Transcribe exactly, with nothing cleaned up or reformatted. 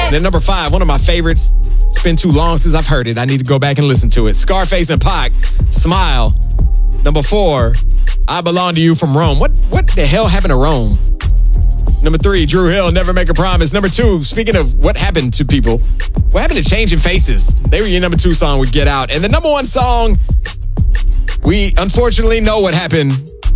And at number five, one of my favorites. It's been too long since I've heard it. I need to go back and listen to it. Scarface and Pac, Smile. Number four, I Belong to You from Rome. What what the hell happened to Rome? Number three, Drew Hill, Never Make a Promise. Number two, speaking of what happened to people, what happened to Changing Faces? They were your number two song with Get Out. And the number one song, we unfortunately know what happened